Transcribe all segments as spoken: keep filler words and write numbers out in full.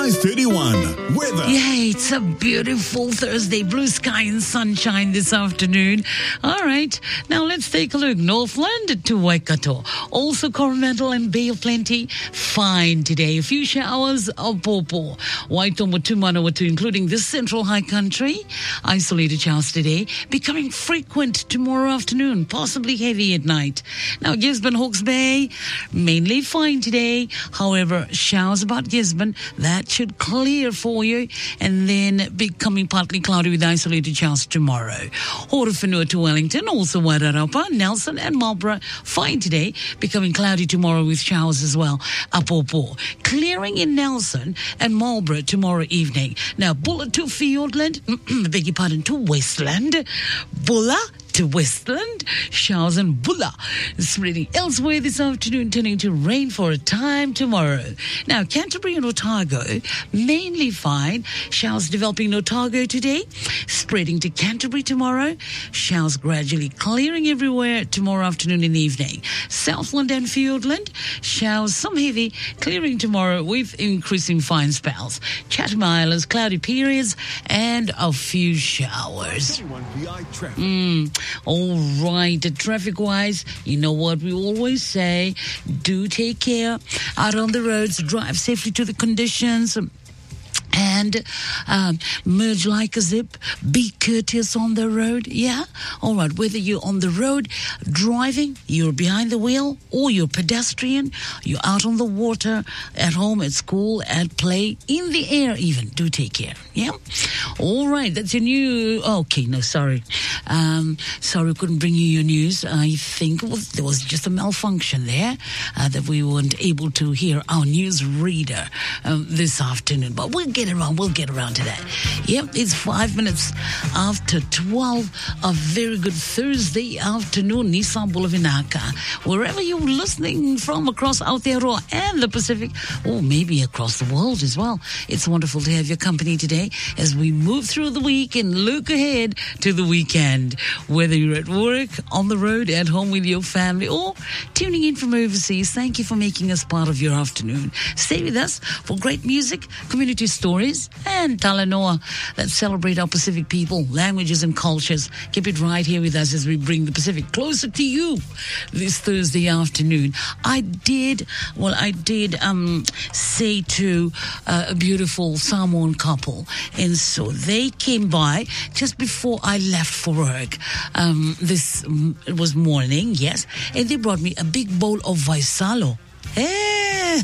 I thirty-one. Weather. Yeah, it's a beautiful Thursday. Blue sky and sunshine this afternoon. All right. Now let's take a look. Northland to Waikato. Also Coromandel and Bay of Plenty. Fine today. A few showers of Popo. Waitomatu, Manawatu, including the central high country. Isolated showers today. Becoming frequent tomorrow afternoon. Possibly heavy at night. Now Gisborne, Hawke's Bay. Mainly fine today. However, showers about Gisborne. That should clear for you. And then becoming partly cloudy with isolated showers tomorrow. Horowhenua to Wellington, also Wairarapa, Nelson and Marlborough, fine today, becoming cloudy tomorrow with showers as well. Apopo, clearing in Nelson and Marlborough tomorrow evening. Now, Bulla to Fiordland, beg your pardon, to Westland. Bulla to Westland, showers in Bulla, spreading elsewhere this afternoon, turning to rain for a time tomorrow. Now, Canterbury and Otago, mainly fine. Showers developing in Otago today, spreading to Canterbury tomorrow. Showers gradually clearing everywhere tomorrow afternoon and evening. Southland and Fiordland, showers, some heavy, clearing tomorrow with increasing fine spells. Chatham Islands, cloudy periods, and a few showers. Mm. All right, traffic-wise, you know what we always say, do take care out on the roads, drive safely to the conditions, and um, merge like a zip. Be courteous on the road. Yeah? All right. Whether you're on the road driving, you're behind the wheel, or you're pedestrian, you're out on the water, at home, at school, at play, in the air even. Do take care. Yeah? All right. That's your new... Okay, no, sorry. Um, sorry, couldn't bring you your news. I think it was, there was just a malfunction there uh, that we weren't able to hear our news reader um, this afternoon. But we'll get around. We'll get around to that. Yep, it's five minutes after twelve. A very good Thursday afternoon, Nissan Bulavinaka. Wherever you're listening from across Aotearoa and the Pacific, or maybe across the world as well. It's wonderful to have your company today as we move through the week and look ahead to the weekend. Whether you're at work, on the road, at home with your family, or tuning in from overseas, thank you for making us part of your afternoon. Stay with us for great music, community stories, and talanoa that celebrate our Pacific people, languages, and cultures. Keep it right here with us as we bring the Pacific closer to you this Thursday afternoon. I did, well, I did um, say to uh, a beautiful Samoan couple, and so they came by just before I left for work. Um, this it was morning, yes, and they brought me a big bowl of Vaisalo. Hey,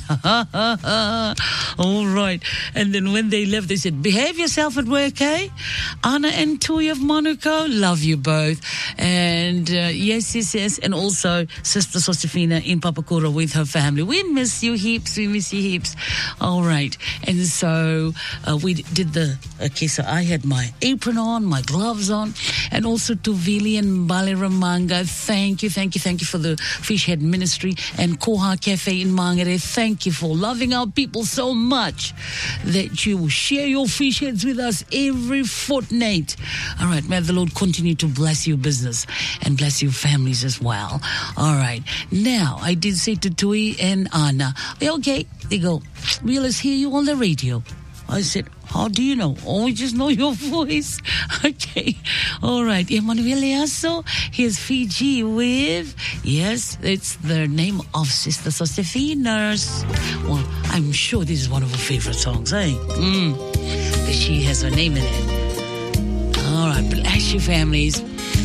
all right. And then when they left, they said, behave yourself at work, eh? Anna and Tui of Monaco, love you both. And uh, yes, yes, yes. And also Sister Sosifina in Papakura with her family. We miss you heaps. We miss you heaps. All right. And so uh, we did the, okay, so I had my apron on, my gloves on, and also to Vili and Baliramanga. Thank you, thank you, thank you for the Fish Head Ministry and Koha Cafe in Mangere. Thank you for loving our people so much that you share your fish heads with us every fortnight. All right, may the Lord continue to bless your business and bless your families as well. All right, now I did say to Tui and Anna, they're okay. They go, we let's hear you on the radio. I said, how do you know? Oh, we just know your voice. Okay. All right. Emmanuel Yasso, here's Fiji with, yes, it's the name of Sister Sosifina's. Well, I'm sure this is one of her favorite songs, eh? Mm. But she has her name in it. All right. Bless you, families.